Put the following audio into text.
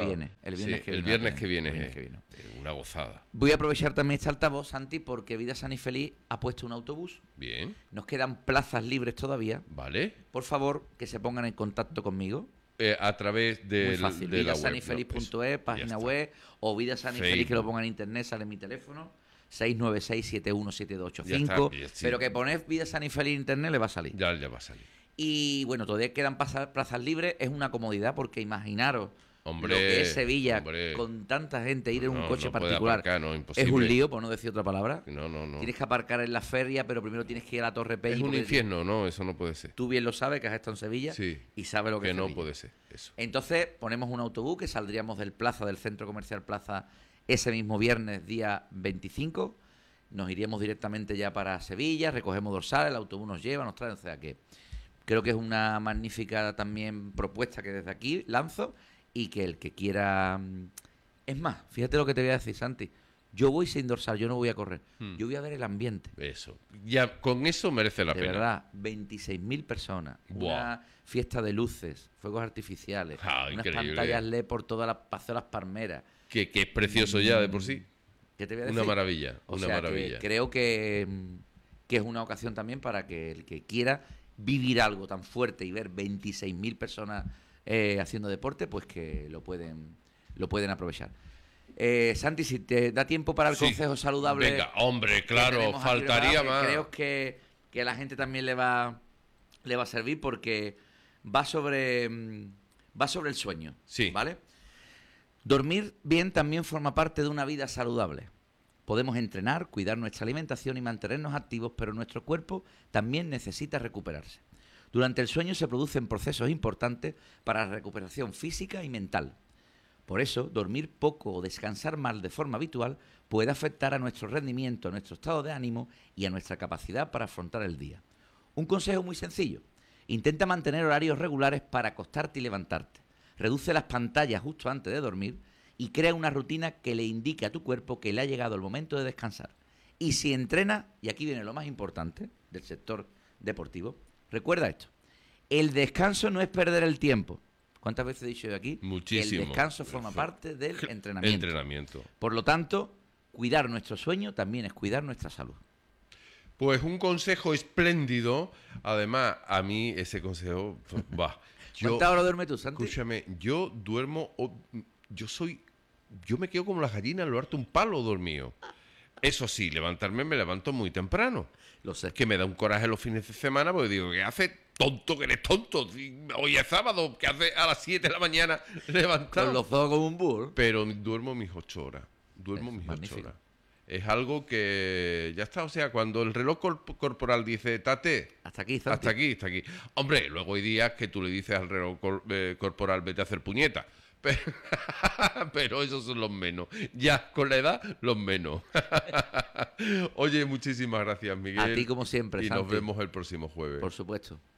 viene. El viernes Sí, que viene. el viernes que viene. El viernes que viene. Una gozada. Voy a aprovechar también este altavoz, Santi, porque Vida Sana y Feliz ha puesto un autobús. Bien, Nos quedan plazas libres todavía. vale. Por favor, que se pongan en contacto conmigo. A través Muy de fácil. la web. Vidasanifeliz.es, página está. web, o Vida Sana y Feliz, Facebook. que lo pongan en internet, sale en mi teléfono, 696-717285. Ya está, sí. Pero que pones Vida Sana y Feliz en internet le va a salir. Ya va a salir. Y bueno, todavía quedan plazas libres, es una comodidad, porque imaginaros Hombre, lo que es Sevilla hombre. con tanta gente, ir en un No, coche no puede particular. aparcar, no, imposible. Es un lío, por no decir otra palabra. No. Tienes que aparcar en la feria, pero primero tienes que ir a la Torre Pelli. Es un porque infierno, no, eso no puede ser. Tú bien lo sabes, que has estado en Sevilla, Sí. y sabes lo que Que es no Sevilla. puede ser, eso. Entonces ponemos un autobús que saldríamos del Centro Comercial Plaza, ese mismo viernes, día 25. Nos iríamos directamente ya para Sevilla, recogemos dorsal, el autobús nos lleva, nos trae, o sea que creo que es una magnífica también propuesta que desde aquí lanzo, y que el que quiera... Es más, fíjate lo que te voy a decir, Santi. Yo voy sin dorsal, yo no voy a correr. Yo voy a ver el ambiente. Eso. Ya con eso merece la De pena. verdad, 26.000 personas, Buah. una fiesta de luces, fuegos artificiales, Ah, unas increíble. pantallas LED por todas las Paseo de las Palmeras. Que es precioso ya de por sí. ¿Qué te voy a decir? Una maravilla, O una sea, maravilla. que creo que es una ocasión también para que el que quiera vivir algo tan fuerte y ver 26.000 personas haciendo deporte, pues que lo pueden aprovechar. Santi, si te da tiempo para el Sí. consejo saludable. Venga, hombre, que claro, tenemos aquí faltaría preparado, más. Creo que a la gente también le va a servir, porque va sobre el sueño. Sí. ¿Vale? Dormir bien también forma parte de una vida saludable. Podemos entrenar, cuidar nuestra alimentación y mantenernos activos, pero nuestro cuerpo también necesita recuperarse. Durante el sueño se producen procesos importantes para la recuperación física y mental. Por eso, dormir poco o descansar mal de forma habitual puede afectar a nuestro rendimiento, a nuestro estado de ánimo y a nuestra capacidad para afrontar el día. Un consejo muy sencillo: intenta mantener horarios regulares para acostarte y levantarte. Reduce las pantallas justo antes de dormir y crea una rutina que le indique a tu cuerpo que le ha llegado el momento de descansar. Y si entrenas, y aquí viene lo más importante del sector deportivo, recuerda esto: el descanso no es perder el tiempo. ¿Cuántas veces he dicho yo aquí? Muchísimo. Que el descanso forma parte del entrenamiento. Entrenamiento. Por lo tanto, cuidar nuestro sueño también es cuidar nuestra salud. Pues un consejo espléndido. Además, a mí ese consejo, pues, va. ¿Cuántas horas duermes tú, Santi? Escúchame, yo duermo, yo me quedo como las gallinas en lo harto un palo dormido. Eso sí, levantarme me levanto muy temprano. Lo sé. Que me da un coraje los fines de semana porque digo, ¿qué hace tonto que eres tonto? Si hoy es sábado, ¿qué hace a las 7 de la mañana levantado? Con los ojos como un búho. Pero duermo mis 8 horas. Duermo mis 8 magnífico. horas. Es algo que ya está, o sea, cuando el reloj corporal dice, tate, Hasta aquí, Santi. hasta aquí. Hombre, luego hay días que tú le dices al reloj corporal, vete a hacer puñeta. Pero esos son los menos. Ya, con la edad, los menos. Oye, muchísimas gracias, Miguel. A ti, como siempre, Y nos Santi. vemos el próximo jueves. Por supuesto.